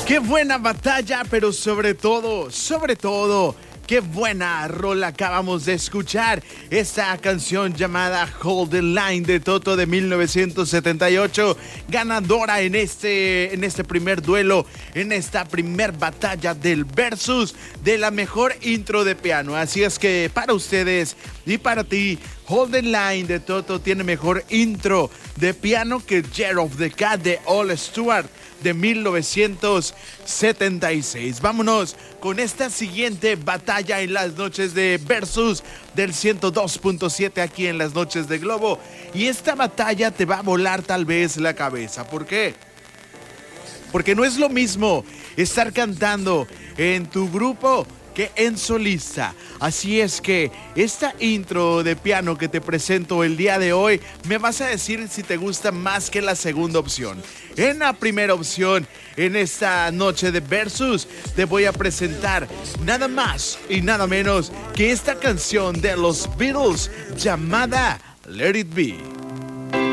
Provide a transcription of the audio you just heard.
Qué buena batalla, pero sobre todo, qué buena rola acabamos de escuchar. Esta canción llamada Hold the Line de Toto de 1978, ganadora en este primer duelo, en esta primer batalla del versus de la mejor intro de piano. Así es que para ustedes y para ti, Hold the Line de Toto tiene mejor intro de piano que Year of the Cat de All Stewart de 1976. Vámonos con esta siguiente batalla en las noches de Versus del 102.7 aquí en las noches de Globo. Y esta batalla te va a volar tal vez la cabeza. ¿Por qué? Porque no es lo mismo estar cantando en tu grupo que en solista. Así es que esta intro de piano que te presento el día de hoy, me vas a decir si te gusta más que la segunda opción. En la primera opción, en esta noche de Versus, te voy a presentar nada más y nada menos que esta canción de los Beatles llamada Let It Be.